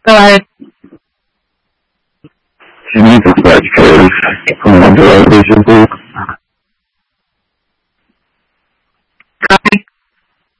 Go ahead. You need to start first from the location, please.